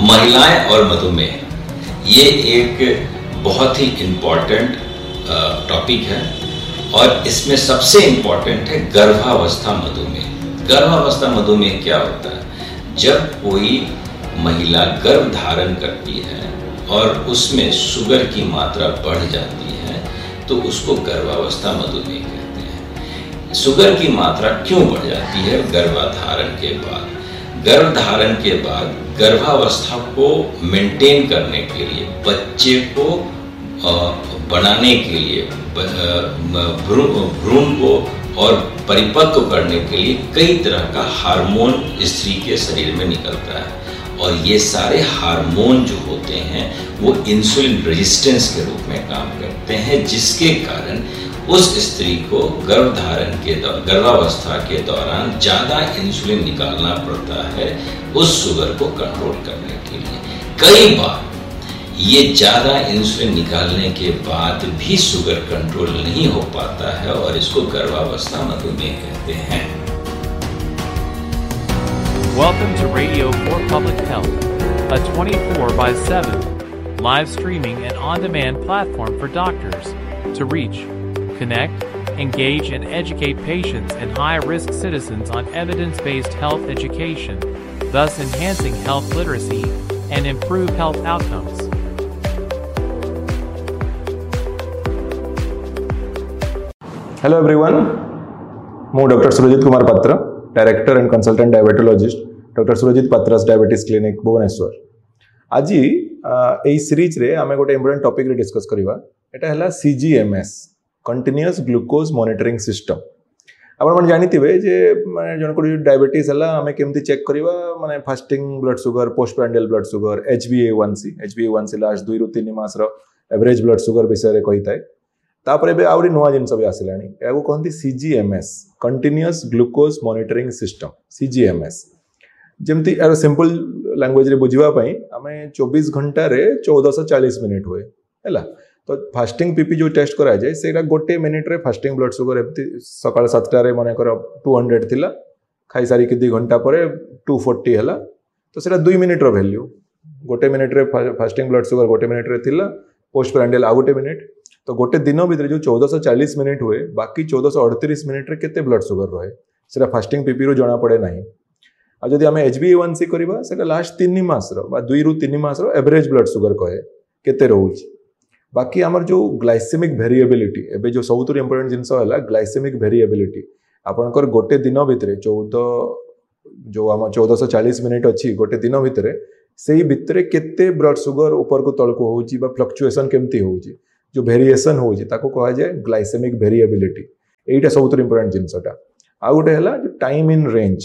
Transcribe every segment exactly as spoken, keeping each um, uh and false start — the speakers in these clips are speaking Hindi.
महिलाएं और मधुमेह ये एक बहुत ही इम्पॉर्टेंट टॉपिक है और इसमें सबसे इम्पॉर्टेंट है गर्भावस्था मधुमेह। गर्भावस्था मधुमेह क्या होता है? जब कोई महिला गर्भ धारण करती है और उसमें शुगर की मात्रा बढ़ जाती है तो उसको गर्भावस्था मधुमेह कहते हैं। शुगर की मात्रा क्यों बढ़ जाती है गर्भाधारण के बाद? गर्भधारण के बाद गर्भावस्था को मेंटेन करने के लिए, बच्चे को बनाने के लिए, भ्रूण को और परिपक्व करने के लिए कई तरह का हार्मोन स्त्री के शरीर में निकलता है और ये सारे हार्मोन जो होते हैं वो इंसुलिन रेजिस्टेंस के रूप में काम करते हैं, जिसके कारण उस स्त्री को गर्भधारण के गर्भावस्था के दौरान ज़्यादा इंसुलिन निकालना पड़ता है उस शुगर को कंट्रोल करने के लिए। कई बार ये ज़्यादा इंसुलिन निकालने के बाद भी शुगर कंट्रोल नहीं हो पाता है और इसको गर्भावस्था मधुमेह कहते हैं। Welcome to Radio for Public Health, a twenty-four by seven live streaming and on-demand platform for doctors to reach, connect, engage, and educate patients and high-risk citizens on evidence-based health education, thus enhancing health literacy and improve health outcomes. Hello everyone, ମୁଁ डॉक्टर सुरजित कुमार पात्र, director and consultant diabetologist, doctor Surjit पात्रास diabetes clinic Bhubaneswar. आज यही सीरीज रे आमे गोटे इंपोर्टेंट टॉपिक रे डिस्कस करबा। एटा हला सीजीएमएस, कंटीन्यूअस ग्लूकोज मॉनिटरिंग सिस्टम। आपण मन जानिथिबे जे माने जन को डायबिटीज हला आमे केमती चेक करबा, माने fasting blood sugar, post prandial blood sugar, H B ए वन सी, एच बी ए वन सी लास्ट दुई रु तीन मास रो एवरेज ब्लड शुगर विषय रे कहिताय। तापर बे आउरी नुआ जिनस भी आसिलानी, याको कहंती सीजीएमएस, कंटीन्यूअस ग्लूकोज मॉनिटरिंग सिस्टम, सीजीएमएस। जेमती यार सिंपल लैंग्वेज रे बुझिबा पई आमे चौबीस घंटा रे चौदह सौ चालीस मिनिट हुए हैला। तो फास्टिंग पीपी जो टेस्ट करा जाए सेटा गोटे मिनिट रे फास्टिंग ब्लड शुगर एमती सकाळ सात रे माने कर दो सौ थिला, खाई सारी के दो घंटा परे दो सौ चालीस हैला। तो सेटा दो मिनिट रो वैल्यू, गोटे मिनिट रे फास्टिंग ब्लड शुगर गोटे मिनिट रे थिला, पोस्ट प्रांडियल आ गोटे मिनिट। तो गोटे दिन भीतर जो चौदह सौ चालीस मिनिट हुए, बाकी चौदह सौ अड़तीस मिनिट रे केते ब्लड शुगर रहे सेटा फास्टिंग पीपी रो जना पड़े नहीं। आ जदि आमे एच बी ए वन सी करबा सेटा लास्ट तीन मास रो बा दुई रु तीन मास रो एवरेज ब्लड शुगर कहे केते रहउची। बाकी आमर जो ग्लाइसेमिक वेरिएबिलिटी, एबे जो सबुतु इंपोर्टेंट जिंस हला ग्लाइसेमिक वेरिएबिलिटी, आपनकर गोटे दिन भीतर चौदह जो आम चौदह सौ चालीस मिनिट अच्छी गोटे दिन भीतर से भितर केते ब्लड शुगर ऊपर को तल को होउची बा फ्लक्चुएशन केमती होउची, जो वेरिएशन होउची ताको कहा जाए ग्लाइसेमिक वेरिएबिलिटी। एटा सबुतु इंपोर्टेंट जिंसटा। आ गोटे हला जो टाइम इन रेंज,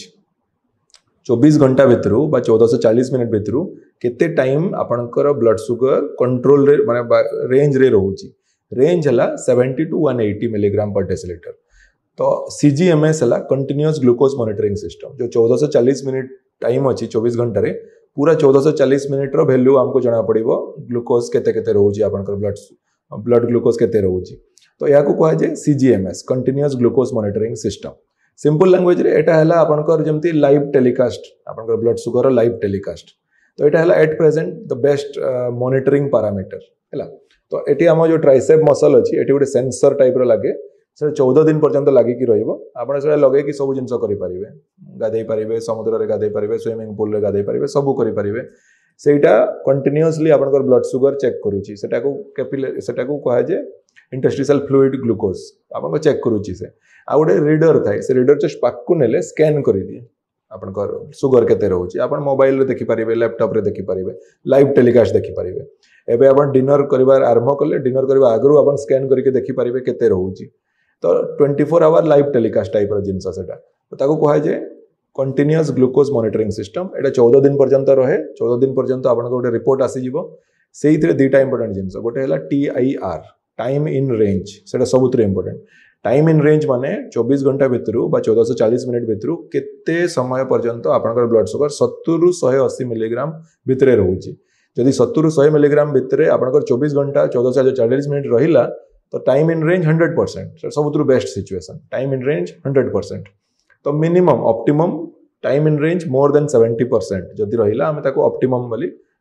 चौबीस घंटा भीतर बा चौदह सौ चालीस मिनिट भीतर केते टाइम आपनकर ब्लड शुगर कंट्रोल रे माने रेंज रे रहउची। रेंज हला सत्तर टू एक सौ अस्सी मिलीग्राम पर डेसिलीटर। तो सीजीएमएस हला कंटीन्यूअस ग्लूकोज मॉनिटरिंग सिस्टम, जो चौदह सौ चालीस मिनिट टाइम अछि चौबीस घंटा रे पूरा चौदह सौ चालीस मिनिट रो वैल्यू हमको जना पड़िबो ग्लूकोज केते केते रहउची, आपनकर ब्लड ब्लड ग्लूकोज केते रहउची। तो याको कहा जाए सीजीएमएस, continuous glucose monitoring system. Simple language रे एटा हला आपनकर जेमती लाइव टेलीकास्ट, आपनकर ब्लड शुगर लाइव टेलीकास्ट। तो एटा हला at present the best monitoring parameter हैला। तो एटी हम जो ट्राइसेप मसल अछि एटी गोटे सेंसर टाइप रो लागे, से चौदह दिन पर्यंत लागि कि रहइबो। आपण से लगे कि सब जिंस करि परिबे, गाधै परिबे, समुद्र रे गाधै परिबे, स्विमिंग पूल रे गाधै परिबे, सब करि परिबे। सेटा कंटीन्यूअसली आपनकर ब्लड शुगर चेक करूची, सेटा को कैपिलरी सेटा को कहा जे इंटरस्टिशियल फ्लूइड ग्लूकोज आपन चेक करूची। से आ गोटे रीडर थाए, से रीडर जस्ट पाकु नेले स्कैन करि दिए आपनकर शुगर केते रहउची। आपन मोबाइल रे देखि परिबे, लैपटॉप रे देखि परिबे, लाइव टेलीकास्ट देखि परिबे। एबे आपन डिनर करिवार आरंभ करले, डिनर करबा आगरु आपन स्कैन करके देखि परिबे केते रहउची। तो चौबीस आवर लाइव टेलीकास्ट टाइप रो जिंस सेटा। तो ताको कहा जे कंटीन्यूअस ग्लूकोज मॉनिटरिंग सिस्टम। एटा चौदह दिन पर्यंत रहे, चौदह दिन पर्यंत आपन गोटे रिपोर्ट आसी जिवो। सेही थरे दुईटा इंपोर्टेंट जिंस, गोटे हला T I R, time in range, सेटा सबुतरे इंपोर्टेंट। टाइम इन रेंज माने चौबीस घंटा भीतर बा चौदह सौ चालीस मिनिट भीतर केते समय पर्यंत आपनकर ब्लड शुगर सत्तर रु एक सौ अस्सी मिलीग्राम भीतर रहउची। जदि सत्तर रु सौ मिलीग्राम भीतर आपनकर चौबीस घंटा चौदह सौ चालीस मिनिट रहिला तो time in range hundred percent सबुतु best situation. Time in range hundred percent. तो minimum optimum time in range more than seventy percent जदि रहिला आमे ताको ऑप्टिमम बोली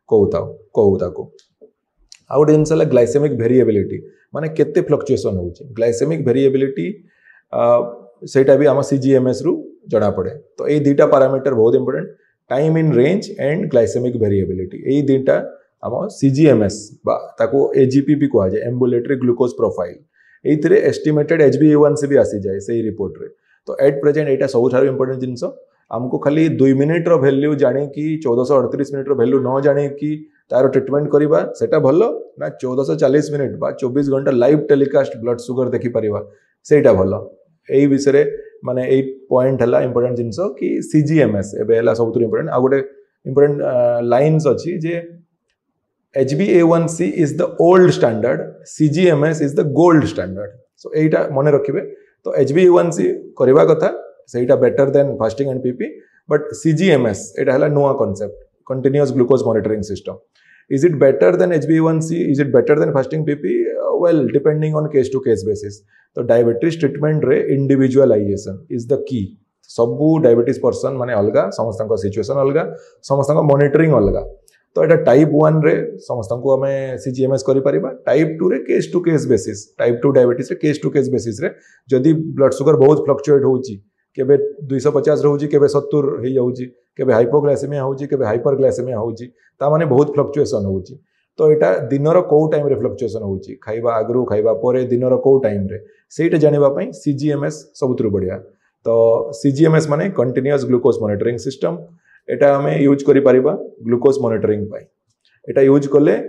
कहूता कहूता को आउ गोटे जिनस ग्लाइसेमिक भेरिएबिलिटी माने केते फ्लक्चुएसन होउची ग्लाइसेमिक भेरिएबिलिटी सेटा भी आम सीजीएमएस रु जना पड़े तो ये दुटा पैरामीटर बहुत important time in range and glycaemic variability ये दुटा आम सीजीएमएस ताको एजीपी भी कहा जाए एम्बुलेटरी ग्लूकोज प्रोफाइल ये एस्टिमेटेड एचबीएवांसी भी आसी जाए से रिपोर्ट रे तो एट प्रेजेंट यहाँ सब इंपोर्टेंट जिनस आमको खाली दुई मिनिट रो वैल्यू जाने कि चौदह अड़तीस मिनिट रो वैल्यू न जाने कि तार ट्रिटमेंट करवा सेटा भल ना चौदह चालीस मिनिट बा चौबीस घंटा लाइव टेलीकास्ट ब्लड सुगर देखि परिवा सेटा भल यही विषय माने एई पॉइंट हला इंपोर्टेंट जिनस कि सीजीएमएस एबे हला सबुत इंपोर्टेंट आ गोटे इंपोर्टेंट लाइन्स अछि जे H B A one C is the old standard सीजीएमएस is the gold standard so एटा मने रखिबे तो एच बी ए वन सी करबा कथा सेटा better than fasting and PP but सीजीएमएस एटा हला नुआ concept continuous glucose monitoring system is it better than H b A one C is it better than fasting P P uh, well depending on case to case basis तो डायबिटीज ट्रीटमेंट रे इंडिविजुअलाइजेशन इज द की सबू डायबिटीज पर्सन माने अलगा समस्त सिचुएशन अलगा समस्त मॉनिटरिंग अलगा तो एटा टाइप वन रे समस्त को आम सीजीएमएस करि परिबा टाइप टू रे case to case basis type two diabetes रे केस टू केस बेसिस रे जदि ब्लड शुगर बहुत फ्लक्चुएट होउची केबे दो सौ पचास रहउची केबे सत्तर हे जाउची केबे हाइपोग्लाइसेमिया होउची केबे हाइपरग्लाइसेमिया होउची ता माने बहुत फ्लक्चुएशन होउची तो एटा दिनर को टाइम रे फ्लक्चुएशन होउची खाइबा आगरु खाइबा परे दिनर को टाइम रे सेटा जानिबा पई सीजीएमएस सबुतरु बढ़िया तो सीजीएमएस माने कंटीन्यूअस ग्लूकोज मॉनिटरिंग सिस्टम एटा हमें यूज करि परिबा ग्लूकोज मॉनिटरिंग पई एटा यूज करले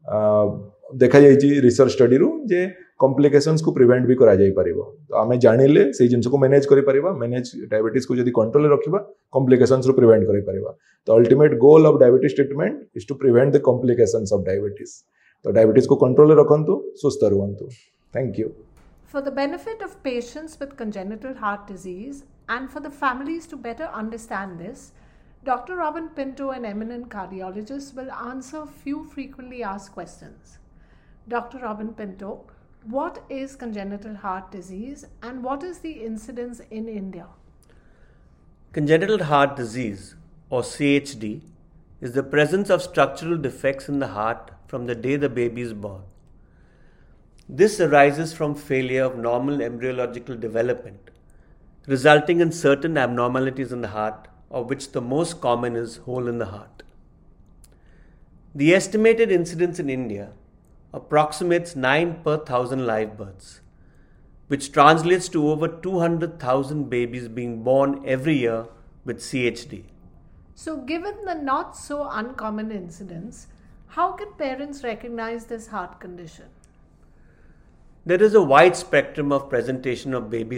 देखा जाइए रिसर्च स्टडी रु जे कॉम्प्लिकेशंस को प्रिवेंट भी करा जाई परिबो तो आमे जानिले से जिंस को मैनेज करि परिबा मैनेज डायबिटीज को जदी कंट्रोल रखिबा कॉम्प्लिकेशंस रु प्रिवेंट करि परिबा तो ultimate goal of diabetes treatment is to prevent the complications of diabetes तो डायबिटीज को कंट्रोल रखंतु सुस्त रहंतु thank you For the benefit of patients with congenital heart disease and for the families to better understand this, Doctor Robin Pinto, an eminent cardiologist, will answer few frequently asked questions. Doctor Robin Pinto, what is congenital heart disease and what is the incidence in India? Congenital heart disease, or C H D, is the presence of structural defects in the heart from the day the baby is born. This arises from failure of normal embryological development, resulting in certain abnormalities in the heart, of which the most common is hole in the heart. The estimated incidence in India approximates nine per thousand live births, which translates to over two hundred thousand babies being born every year with C H D. So, given the not so uncommon incidence, how can parents recognize this heart condition? There is a wide spectrum of presentation of babies